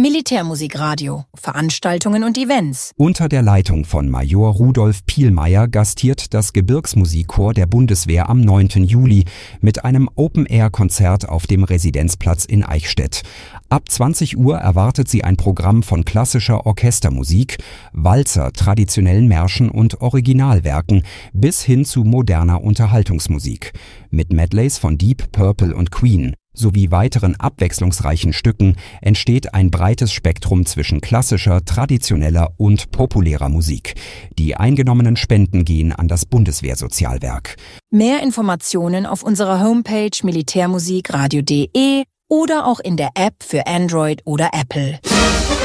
Militärmusikradio, Veranstaltungen und Events. Unter der Leitung von Major Rudolf Pielmeier gastiert das Gebirgsmusikchor der Bundeswehr am 9. Juli mit einem Open-Air-Konzert auf dem Residenzplatz in Eichstätt. Ab 20 Uhr erwartet sie ein Programm von klassischer Orchestermusik, Walzer, traditionellen Märschen und Originalwerken bis hin zu moderner Unterhaltungsmusik. Mit Medleys von Deep Purple und Queen sowie weiteren abwechslungsreichen Stücken entsteht ein breites Spektrum zwischen klassischer, traditioneller und populärer Musik. Die eingenommenen Spenden gehen an das Bundeswehrsozialwerk. Mehr Informationen auf unserer Homepage militärmusikradio.de oder auch in der App für Android oder Apple.